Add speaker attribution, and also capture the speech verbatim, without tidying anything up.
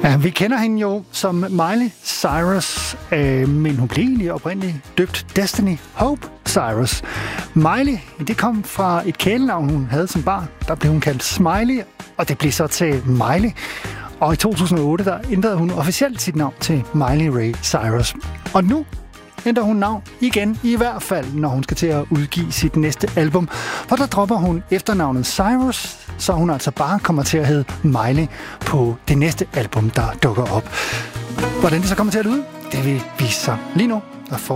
Speaker 1: Ja, vi kender hende jo som Miley Cyrus, øh, men hun blev egentlig oprindeligt døbt Destiny Hope Cyrus. Miley, det kom fra et kælenavn, hun havde som barn. Der blev hun kaldt Smiley, og det blev så til Miley. Og i to tusind og otte, der ændrede hun officielt sit navn til Miley Ray Cyrus. Og nu ændrer hun navn igen, i hvert fald, når hun skal til at udgive sit næste album. For der dropper hun efternavnet Cyrus, så hun altså bare kommer til at hedde Miley på det næste album, der dukker op. Hvordan det så kommer til at lyde, det vil vise sig lige nu.